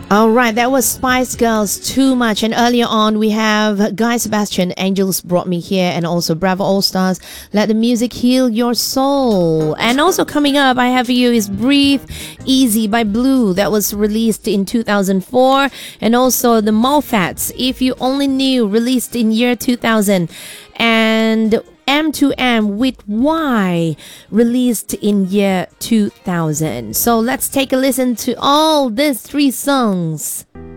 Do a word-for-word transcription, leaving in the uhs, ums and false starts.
All right, that was Spice Girls Too Much. And earlier on, we have Guy Sebastian, Angels Brought Me Here, and also Bravo All Stars, Let the Music Heal Your Soul. And also coming up, I have for you is Breathe Easy by Blue. That was released in two thousand four. And also the Moffats, If You Only Knew, released in year two thousand. And M two M with Y, released in year two thousand. So let's take a listen to all these three songs.